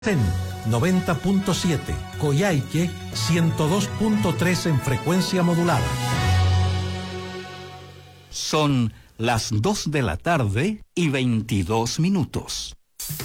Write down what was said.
CEN 90.7, Coyhaique 102.3 en frecuencia modulada. Son las 2 de la tarde y 22 minutos.